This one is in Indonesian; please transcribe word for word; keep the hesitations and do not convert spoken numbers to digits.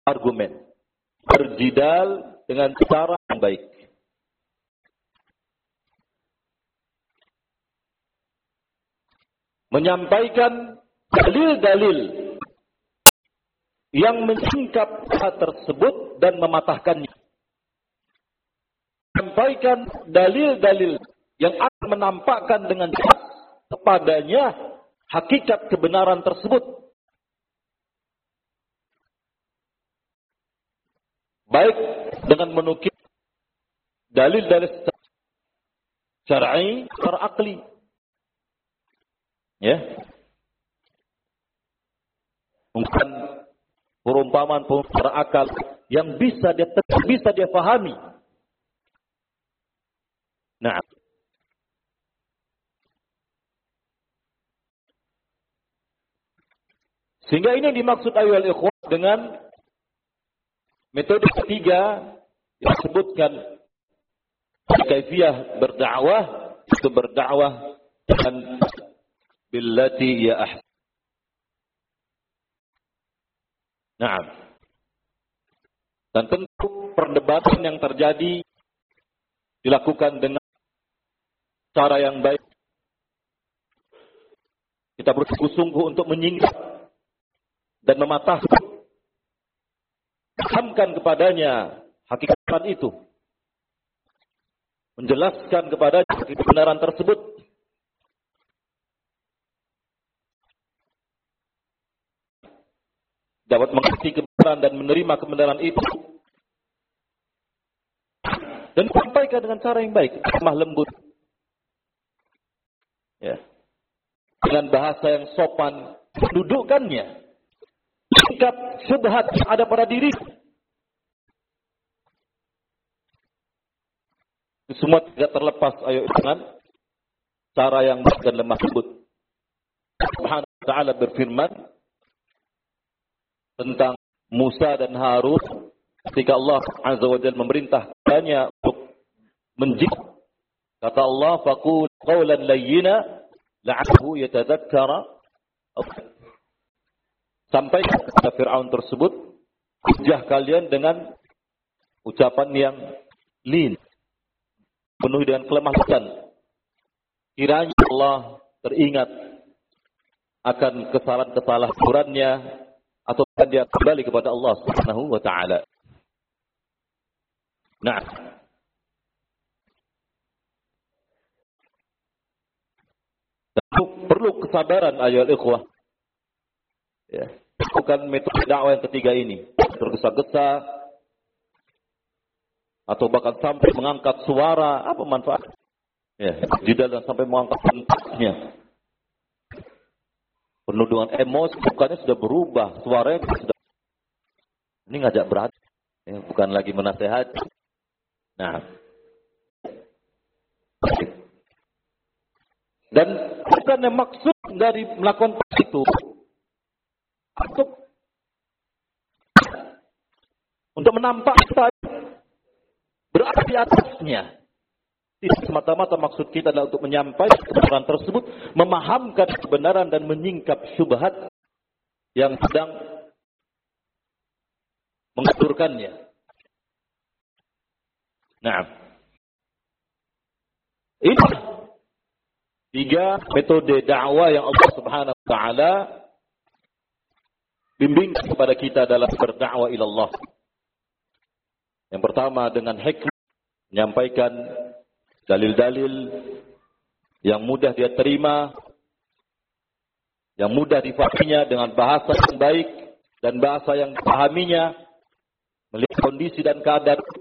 argumen, berjidal dengan cara yang baik. Menyampaikan dalil-dalil yang menyingkap hal tersebut dan mematahkannya. Menyampaikan dalil-dalil yang akan menampakkan dengan jelas kepadanya hakikat kebenaran tersebut. Baik dengan menukil dalil-dalil syar'i, secara akli. Ya. Bukan perumpamaan-perumpamaan secara akal yang bisa dia bisa dia pahami. Nah, sehingga ini dimaksud ayol ikhwah dengan metode ketiga yang disebutkan kaifiyah berdakwah, itu berdakwah dengan billati ya ahsan. Nah, dan tentu perdebatan yang terjadi dilakukan dengan cara yang baik. Kita bersungguh-sungguh untuk menyingkap dan mematahkan, pahamkan kepadanya hakikat itu, menjelaskan kepadanya kebenaran tersebut. Dapat mengerti kebenaran dan menerima kebenaran itu. Dan sampaikan dengan cara yang baik, lemah lembut. Ya. Dengan bahasa yang sopan, dudukkannya. Singkap syubhat yang ada pada diri. Semua tidak terlepas ayo dengan cara yang baik dan lemah lembut. Subhanahu wa ta'ala berfirman tentang Musa dan Harun ketika Allah Azza wa Jalla memerintah kepadanya untuk menjihad. Kata Allah, faqul qawlan layyina la'allahu yatadzakkara. Sampai kepada Fir'aun tersebut, hujah kalian dengan ucapan yang lin, penuh dengan kelemah lembutan. Kiranya Allah teringat akan kesalahan-kesalahan-Qur'annya, atau dia kembali kepada Allah Subhanahu wa ta'ala. Nah, perlu kesabaran ayol ikhwah. Ya, bukan metode dakwah yang ketiga ini, tergesa-gesa atau bahkan sampai mengangkat suara, apa manfaat? Ya, di dalam sampai mengangkat bentuknya. Penuh dengan emosi, bukannya sudah berubah, suaranya sudah. Ini ngajak berat, ya, bukan lagi menasehati. Nah, dan bukan yang maksud dari melakukan itu untuk untuk menampakkan berada di atasnya. Tidak semata-mata maksud kita adalah untuk menyampaikan kebenaran tersebut, memahamkan kebenaran dan menyingkap syubhat yang sedang mengaturkannya. Nah, ini tiga metode dakwah yang Allah Subhanahu wa ta'ala bimbing kepada kita dalam berdakwah ila Allah. Yang pertama dengan hikmah, menyampaikan dalil-dalil yang mudah dia terima, yang mudah difahaminya dengan bahasa yang baik dan bahasa yang dipahaminya, melihat kondisi dan keadaan